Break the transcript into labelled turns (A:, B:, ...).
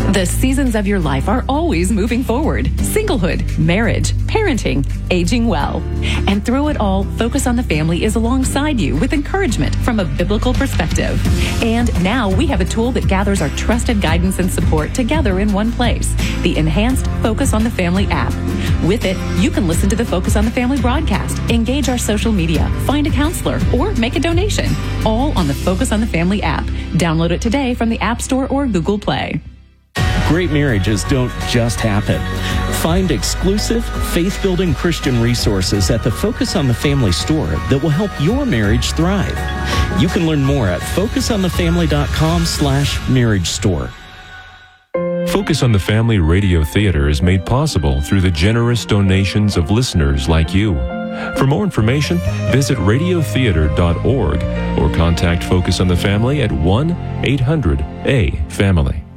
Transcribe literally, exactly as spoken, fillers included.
A: The seasons of your life are always moving forward. Singlehood, marriage, parenting, aging well. And through it all, Focus on the Family is alongside you with encouragement from a biblical perspective. And now we have a tool that gathers our trusted guidance and support together in one place, the enhanced Focus on the Family app. With it, you can listen to the Focus on the Family broadcast, engage our social media, find a counselor, or make a donation, all on the Focus on the Family app. Download it today from the App Store or Google Play.
B: Great marriages don't just happen. Find exclusive, faith-building Christian resources at the Focus on the Family store that will help your marriage thrive. You can learn more at focus on the family dot com slash marriage store.
C: Focus on the Family Radio Theater is made possible through the generous donations of listeners like you. For more information, visit radio theater dot org or contact Focus on the Family at one eight hundred A family.